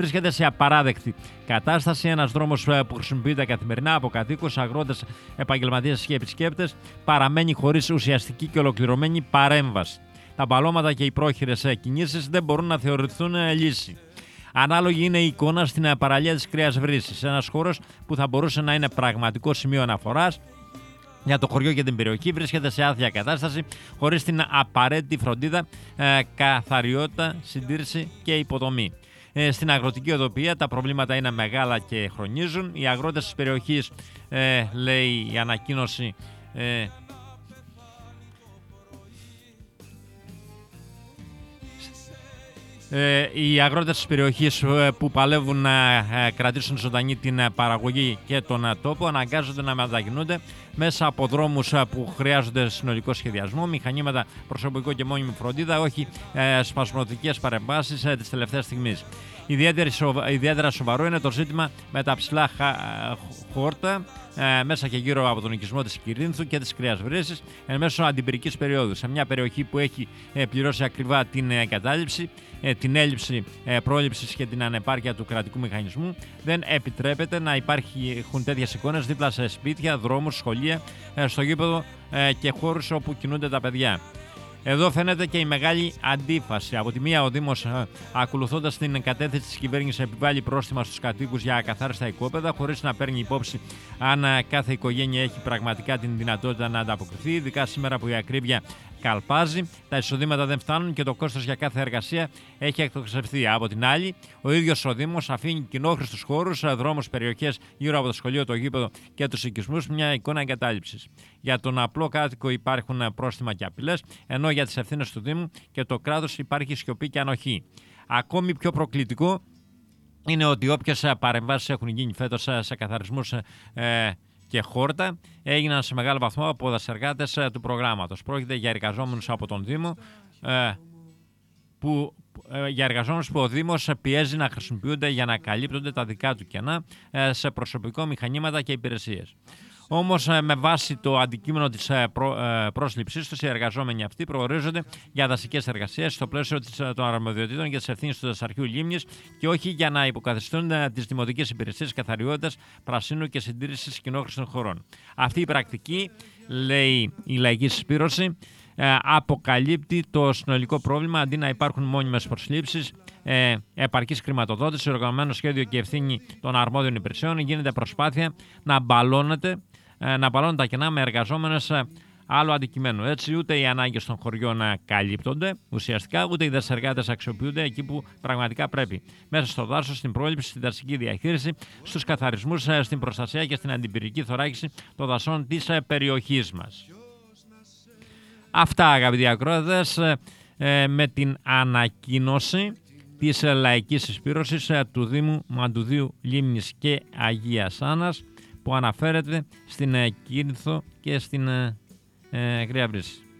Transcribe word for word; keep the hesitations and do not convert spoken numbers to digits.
βρίσκεται σε απαράδεκτη κατάσταση. Ένας δρόμος που χρησιμοποιείται καθημερινά από κατοίκους, αγρότες, επαγγελματίες και επισκέπτες παραμένει χωρίς ουσιαστική και ολοκληρωμένη παρέμβαση. Τα μπαλώματα και οι πρόχειρες κινήσεις δεν μπορούν να θεωρηθούν λύση. Ανάλογη είναι η εικόνα στην παραλία της Κρέας Βρύσης, ένας χώρος που θα μπορούσε να είναι πραγματικό σημείο αναφοράς για το χωριό και την περιοχή, βρίσκεται σε άθλια κατάσταση, χωρίς την απαραίτητη φροντίδα, ε, καθαριότητα, συντήρηση και υποδομή. Ε, στην αγροτική οδοποιία τα προβλήματα είναι μεγάλα και χρονίζουν. Οι αγρότες της περιοχής, ε, λέει η ανακοίνωση, ε, Ε, οι αγρότες της περιοχής που παλεύουν να ε, κρατήσουν ζωντανή την παραγωγή και τον τόπο αναγκάζονται να μετακινούνται μέσα από δρόμους που χρειάζονται συνολικό σχεδιασμό, μηχανήματα, προσωπικό και μόνιμη φροντίδα, όχι ε, σπασμωδικές παρεμβάσεις ε, της τελευταίας στιγμής. Ιδιαίτερα σοβαρό είναι το ζήτημα με τα ψηλά χόρτα ε, μέσα και γύρω από τον οικισμό της Κυρίνθου και της Κρέας Βρύσης εν μέσω αντιπυρικής περίοδου. Σε μια περιοχή που έχει ε, πληρώσει ακριβά την εγκατάλειψη, ε, την έλλειψη ε, πρόληψης και την ανεπάρκεια του κρατικού μηχανισμού, δεν επιτρέπεται να υπάρχουν τέτοιες εικόνες δίπλα σε σπίτια, δρόμους, σχολεία, ε, στο γήπεδο ε, και χώρους όπου κινούνται τα παιδιά. Εδώ φαίνεται και η μεγάλη αντίφαση. Από τη μία, ο Δήμος, ακολουθώντας την κατεύθυνση της κυβέρνησης, επιβάλλει πρόστιμα στους κατοίκους για ακαθάριστα οικόπεδα, χωρίς να παίρνει υπόψη αν κάθε οικογένεια έχει πραγματικά την δυνατότητα να ανταποκριθεί, ειδικά σήμερα που η ακρίβεια καλπάζει, τα εισοδήματα δεν φτάνουν και το κόστος για κάθε εργασία έχει εκτοξευθεί. Από την άλλη, ο ίδιος ο Δήμος αφήνει κοινόχρηστους χώρους, δρόμους, περιοχές γύρω από το σχολείο, το γήπεδο και τους οικισμούς, μια εικόνα εγκατάλειψης. Για τον απλό κάτοικο υπάρχουν πρόστιμα και απειλές, ενώ για τις ευθύνες του Δήμου και το κράτος υπάρχει σιωπή και ανοχή. Ακόμη πιο προκλητικό είναι ότι όποιες παρεμβάσεις έχουν γίνει φέτος σε καθαρισμούς ε, και χόρτα έγιναν σε μεγάλο βαθμό από δασεργάτες του προγράμματος. Πρόκειται για εργαζόμενους από τον Δήμο, ε, που, ε, για εργαζόμενους που ο Δήμος πιέζει να χρησιμοποιούνται για να καλύπτονται τα δικά του κενά ε, σε προσωπικό, μηχανήματα και υπηρεσίες. Όμως, με βάση το αντικείμενο της προ, πρόσληψής τους, οι εργαζόμενοι αυτοί προορίζονται για δασικές εργασίες στο πλαίσιο των αρμοδιοτήτων και της ευθύνης του Δασαρχείου Λίμνης και όχι για να υποκαθιστούν τις δημοτικές υπηρεσίες καθαριότητας, πρασίνου και συντήρησης κοινόχρηστων χωρών. Αυτή η πρακτική, λέει η Λαϊκή Συσπήρωση, αποκαλύπτει το συνολικό πρόβλημα. Αντί να υπάρχουν μόνιμες προσλήψεις, ε, επαρκής χρηματοδότηση, οργανωμένο σχέδιο και ευθύνη των αρμόδιων υπηρεσιών, γίνεται προσπάθεια να μπαλώνεται να μπαλώνουν τα κενά με εργαζόμενες άλλο αντικειμένου. Έτσι, ούτε οι ανάγκες των χωριών καλύπτονται ουσιαστικά, ούτε οι δασεργάτες αξιοποιούνται εκεί που πραγματικά πρέπει. Μέσα στο δάσος, στην πρόληψη, στην δασική διαχείριση, στους καθαρισμούς, στην προστασία και στην αντιπυρική θωράκιση των δασών της περιοχής μας. Αυτά, αγαπητοί ακροατές, με την ανακοίνωση της Λαϊκής Συσπήρωσης του Δήμου Μαντουδίου, Λίμνης και Αγίας Άννας, που αναφέρεται στην Κύρινθο και στην ε, Κρέα Βρύση.